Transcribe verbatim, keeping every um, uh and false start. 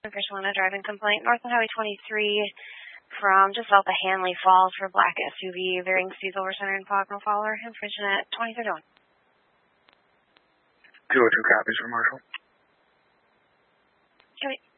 Official on a driving complaint, North Highway twenty-three from just south of Hanley Falls for black S U V, varying speeds over center and Pognell Fowler, information at twenty thirty-one. two oh two copies for Marshall. Okay.